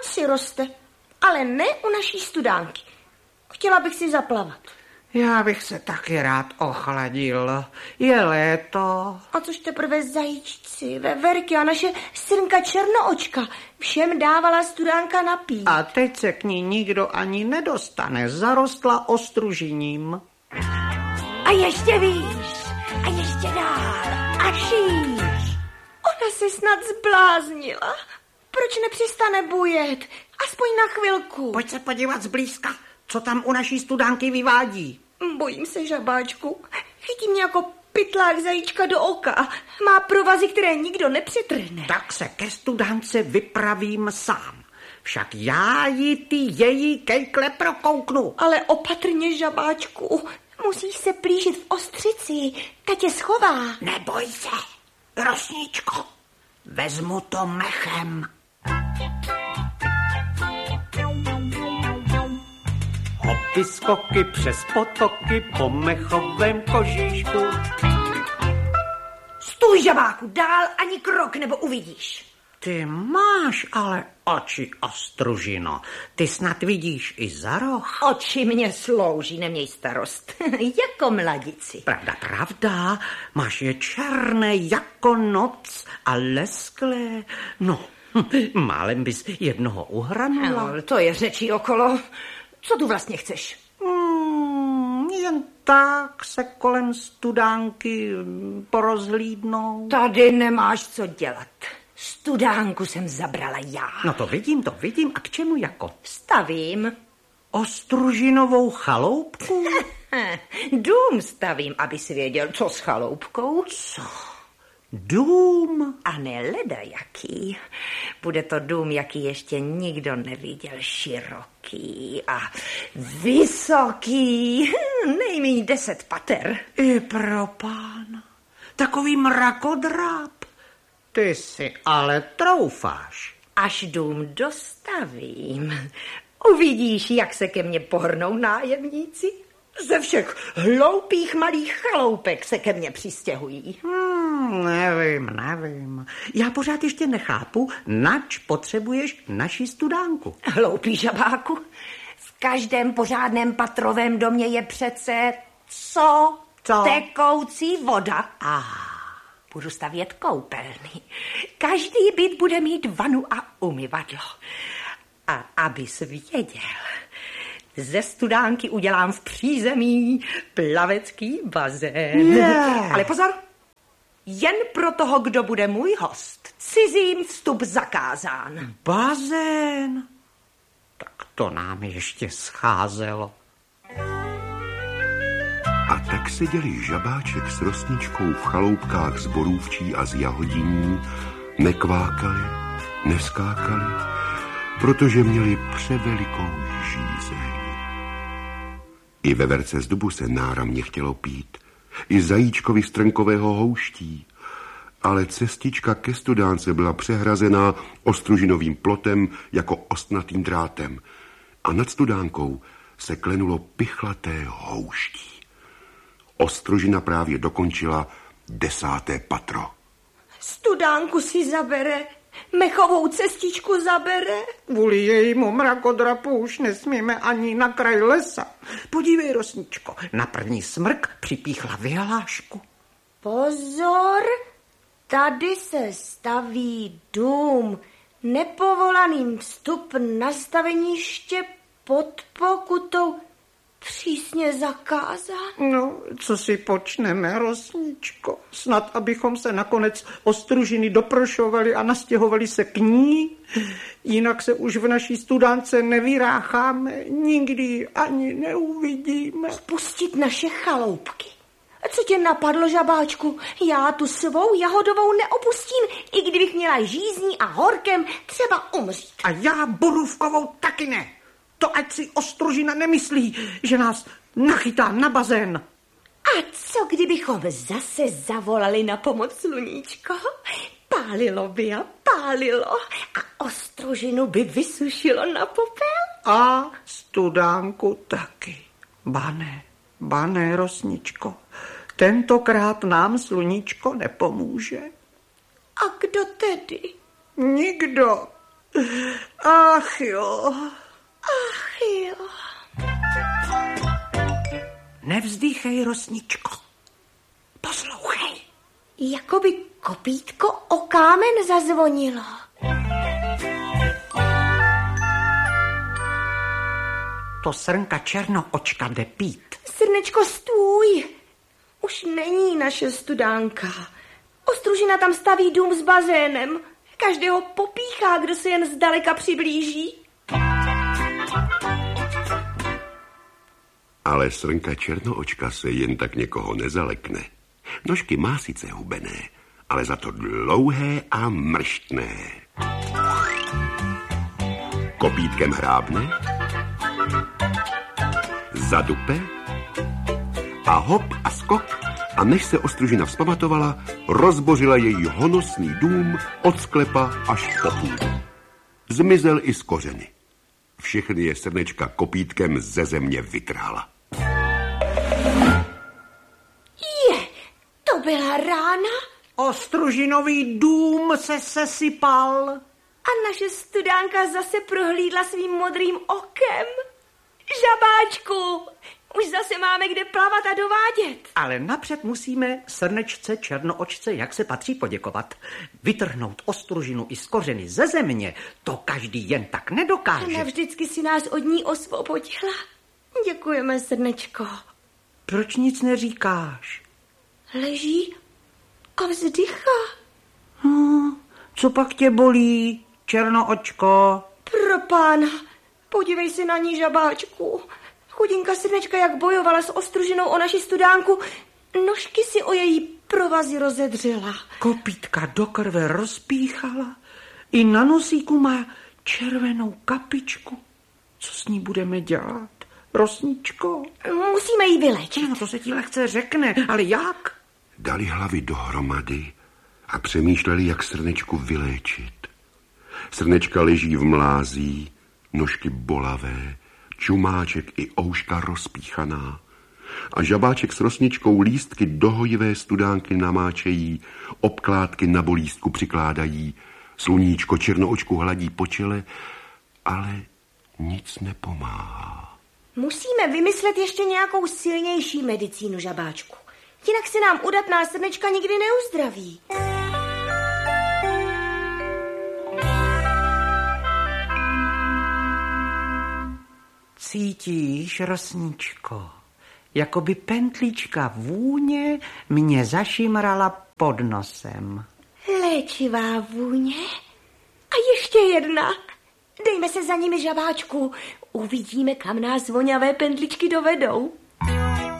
ať si roste, ale ne u naší studánky. Chtěla bych si zaplavat. Já bych se taky rád ochladil. Je léto. A což teprve zajíčci, veverky a naše srnka Černoočka. Všem dávala studánka napít. A teď se k ní nikdo ani nedostane. Zarostla ostružiním. A ještě výš. A ještě dál. A šíř. Ona se snad zbláznila. Proč nepřestane bujet? Aspoň na chvilku. Pojď se podívat zblízka, co tam u naší studánky vyvádí. Bojím se, žabáčku. Chytí mě jako pytlák zajíčka do oka. Má provazy, které nikdo nepřetrhne. Tak se ke studánce vypravím sám. Však já ji ty její kejkle prokouknu. Ale opatrně, žabáčku. Musíš se plížit v ostřici. Ta tě schová. Neboj se, Rosničko. Vezmu to mechem. Hopy skoky přes potoky po mechovém kožíšku. Stůj, žabáku, dál ani krok, nebo uvidíš. Ty máš ale oči, ostružino. Ty snad vidíš i za roh. Oči mě slouží, neměj starost. Jako mladici. Pravda. Máš je černé jako noc a lesklé. No, málem bys jednoho uhranula. No, to je řečí okolo. Co tu vlastně chceš? Jen tak se kolem studánky porozhlídnout. Tady nemáš co dělat. Studánku jsem zabrala já. No to vidím. A k čemu jako? Stavím. Ostružinovou chaloupku? Dům stavím, aby si věděl, co s chaloupkou. Co? Dům? A ne ledajaký. Bude to dům, jaký ještě nikdo neviděl. Široký a vysoký. Nejméně 10 pater. I pro pána. Takový mrakodráp. Ty si ale troufáš. Až dům dostavím, uvidíš, jak se ke mně pohrnou nájemníci. Ze všech hloupých malých chaloupek se ke mně přistěhují. Nevím. Já pořád ještě nechápu, nač potřebuješ naši studánku. Hloupý žabáku, v každém pořádném patrovém domě je přece co? Tekoucí voda. Budu stavět koupelny. Každý byt bude mít vanu a umyvadlo. A abys věděl, ze studánky udělám v přízemí plavecký bazén. Ale pozor, jen pro toho, kdo bude můj host. Cizím vstup zakázán. Bazén? Tak to nám ještě scházelo. A tak seděli žabáček s Rosničkou v chaloupkách z borůvčí a z jahodíní, nekvákali, neskákali, protože měli převelikou žízeň. I veverce z dubu se náramně chtělo pít, i zajíčkovi z trnkového houští, ale cestička ke studánce byla přehrazená ostružinovým plotem jako ostnatým drátem a nad studánkou se klenulo pichlaté houští. Ostružina právě dokončila 10. patro. Studánku si zabere, mechovou cestičku zabere. Kvůli jejímu mrakodrapu už nesmíme ani na kraj lesa. Podívej, Rosničko, na první smrk připíchla vyhlášku. Pozor, tady se staví dům. Nepovolaným vstup na staveniště pod pokutou. Přísně zakázán. No, co si počneme, Rosničko? Snad, abychom se nakonec ostružiny doprošovali a nastěhovali se k ní. Jinak se už v naší studánce nevyrácháme, nikdy ani neuvidíme. Spustit naše chaloupky. Co tě napadlo, žabáčku? Já tu svou jahodovou neopustím, i kdybych měla žízní a horkem třeba umřít. A já borůvkovou taky ne. To ať si ostružina nemyslí, že nás nachytá na bazén. A co kdybychom zase zavolali na pomoc sluníčko? Pálilo by a pálilo a ostružinu by vysušilo na popel. A studánku taky. Bané, Rosničko. Tentokrát nám sluníčko nepomůže. A kdo tedy? Nikdo. Ach jo. Ach jo. Nevzdýchej, Rosničko. Poslouchej. Jakoby kopítko o kámen zazvonilo. To srnka Černoočka jde pít. Srnečko, stůj. Už není naše studánka. Ostružina tam staví dům s bazénem. Každého popíchá, kdo se jen zdaleka přiblíží. Ale srnka Černoočka se jen tak někoho nezalekne. Nožky má sice hubené, ale za to dlouhé a mrštné. Kopítkem hrábne, zadupe a hop a skok, a než se ostružina vzpamatovala, rozbořila její honosný dům od sklepa až po půdu. Zmizel i z kořeny. Všechny je srnečka kopítkem ze země vytrhala. To byla rána? Ostružinový dům se sesypal. A naše studánka zase prohlídla svým modrým okem. Žabáčku, už zase máme kde plavat a dovádět. Ale napřed musíme srnečce Černoočce, jak se patří, poděkovat. Vytrhnout ostružinu i z kořeny ze země, to každý jen tak nedokáže. Navždycky si nás od ní osvobodila. Děkujeme, srnečko. Proč nic neříkáš? Leží a vzdychá. Co pak tě bolí, Černoočko? Pro pána, podívej se na ní, žabáčku. Chudinka srnečka, jak bojovala s ostružinou o naši studánku, nožky si o její provazy rozedřela. Kopítka do krve rozpíchala, i na nosíku má červenou kapičku. Co s ní budeme dělat, Rosničko? Musíme ji vyléčit. No, to se ti lehce řekne, ale jak? Dali hlavy dohromady a přemýšleli, jak srnečku vyléčit. Srnečka leží v mlází, nožky bolavé, čumáček i ouška rozpíchaná. A žabáček s Rosničkou lístky do hojivé studánky namáčejí, obkládky na bolístku přikládají, sluníčko Černoočku hladí po čele, ale nic nepomáhá. Musíme vymyslet ještě nějakou silnější medicínu, žabáčku. Jinak se nám udatná srnečka nikdy neuzdraví. Cítíš, Rosničko, jakoby pentlíčka vůně mě zašimrala pod nosem. Léčivá vůně? A ještě jedna. Dejme se za nimi, žabáčku. Uvidíme, kam nás voňavé pentličky dovedou.